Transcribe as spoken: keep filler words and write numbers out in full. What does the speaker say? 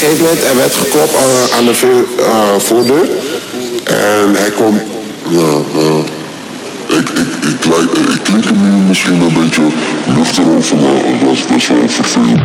gegeven moment, er werd geklopt aan, aan de ve- uh, voordeur. En hij komt... Ja, ja. Ik, ik, ik, lijk, ik klink nu misschien een beetje luchtig over, maar dat is best wel vervelend.